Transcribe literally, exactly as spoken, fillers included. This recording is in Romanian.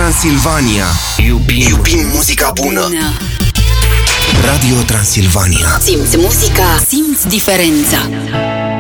Transilvania. Iubim, Iubim muzica bună. Bună. Radio Transilvania. Simți muzica, simți diferența.